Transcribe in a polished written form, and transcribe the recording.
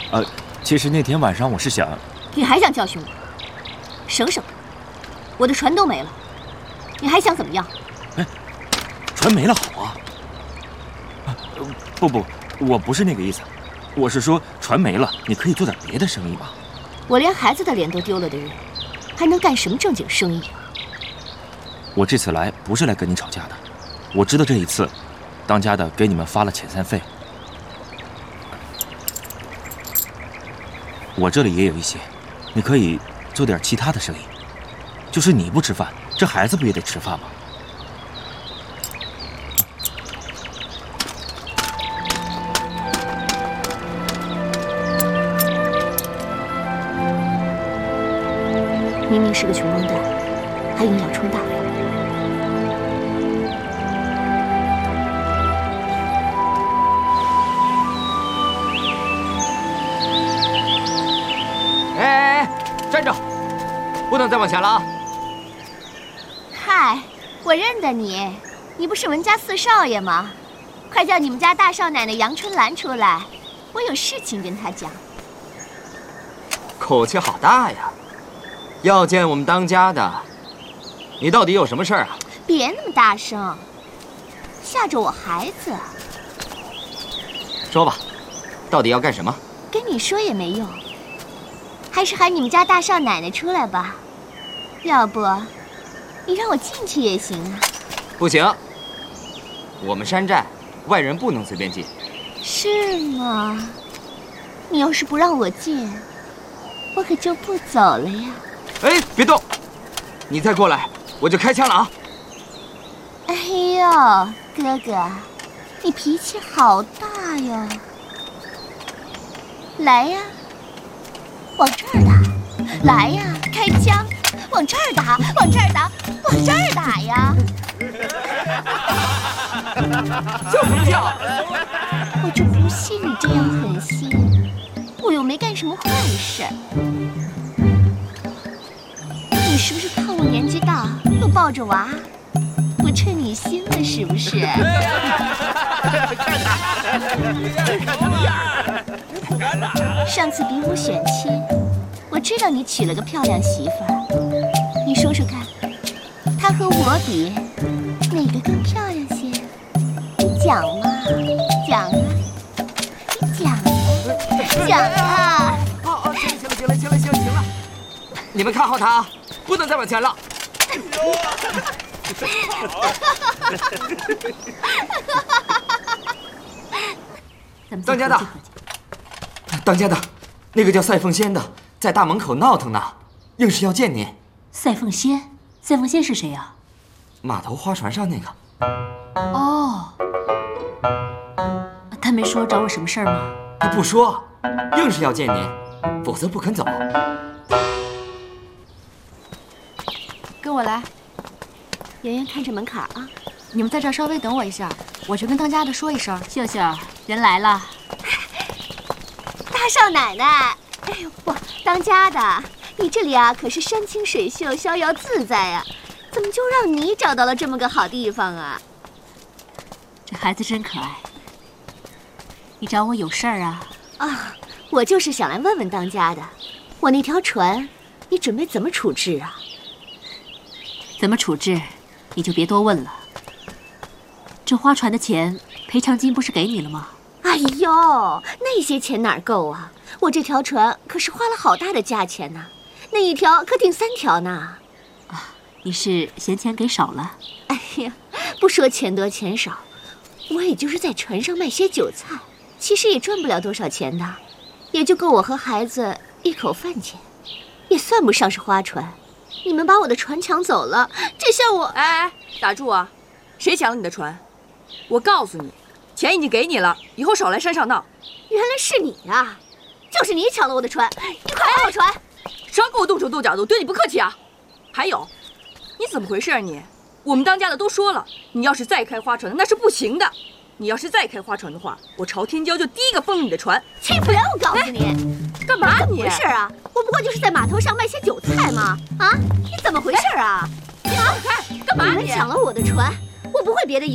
其实那天晚上我是想…… 你还想教训我？省省，我的船都没了，你还想怎么样？ 哎，船没了好啊！不，我不是那个意思，我是说船没了，你可以做点别的生意嘛。 我连孩子的脸都丢了的人，还能干什么正经生意啊？ 我这次来不是来跟你吵架的，我知道这一次，当家的给你们发了遣散费，我这里也有一些，你可以做点其他的生意。就是你不吃饭，这孩子不也得吃饭吗？ 明明是个穷光蛋，还硬要充大方。 哎，站着，不能再往前了啊！ 嗨，我认得你，你不是文家四少爷吗？快叫你们家大少奶奶杨春兰出来，我有事情跟她讲。 口气好大呀！要见我们当家的，你到底有什么事儿啊？ 别那么大声，吓着我孩子。 说吧，到底要干什么？ 跟你说也没用，还是喊你们家大少奶奶出来吧。要不，你让我进去也行啊。 不行，我们山寨外人不能随便进。 是吗？你要是不让我进，我可就不走了呀。 哎，别动！你再过来，我就开枪了啊！ 哎呦，哥哥，你脾气好大哟！来呀，往这儿打！来呀，开枪！往这儿打！往这儿打！往这儿打呀！ 叫什么叫？ 我就不信你这样狠心，我又没干什么坏事。你是不是看我年纪大，又抱着娃，不称你心了是不是？上次比武选妻，我知道你娶了个漂亮媳妇儿，你说说看，她和我比，哪个更漂亮些？你讲嘛，讲啊，你讲啊，讲啊！ 哦，行了，你们看好他啊，不能再往前了。当家的，那个叫赛凤仙的在大门口闹腾呢，硬是要见您。 赛凤仙是谁呀？ 码头花船上那个。 哦，他没说找我什么事儿吗？ 他不说，硬是要见您，否则不肯走。 跟我来， 圆圆看着门槛啊。 你们在这儿稍微等我一下，我去跟当家的说一声。 秀秀，人来了。 大少奶奶，哎呦不，当家的，你这里啊可是山清水秀、逍遥自在呀，怎么就让你找到了这么个好地方啊？ 这孩子真可爱。你找我有事儿啊？ 啊，我就是想来问问当家的，我那条船，你准备怎么处置啊？ 怎么处置，你就别多问了。这花船的钱，赔偿金不是给你了吗？ 哎呦，那些钱哪儿够啊？我这条船可是花了好大的价钱呢，那一条可顶3条呢。 啊，你是嫌钱给少了？ 哎呀，不说钱多钱少，我也就是在船上卖些韭菜，其实也赚不了多少钱的，也就够我和孩子一口饭钱，也算不上是花船。你们把我的船抢走了，这下我…… 哎，打住啊！谁抢了你的船？我告诉你，钱已经给你了，以后少来山上闹。 原来是你啊！就是你抢了我的船，你快还我船！ 少给我动手动脚的，我对你不客气啊！还有，你怎么回事啊你？我们当家的都说了，你要是再开花船，那是不行的。你要是再开花船的话，我朝天椒就第一个封了你的船。 欺负人！我告诉你， 干嘛你？ 怎么回事啊？我不过就是在码头上卖些韭菜嘛！啊，你怎么回事啊？ 你放开！干嘛你？ 你们抢了我的船，我不会别的意思。